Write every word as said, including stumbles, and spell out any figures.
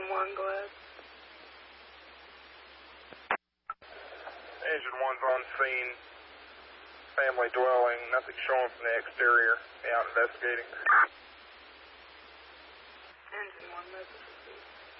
one, go ahead. Engine one's on scene. Family dwelling. Nothing showing from the exterior. Out investigating. Engine one, message received.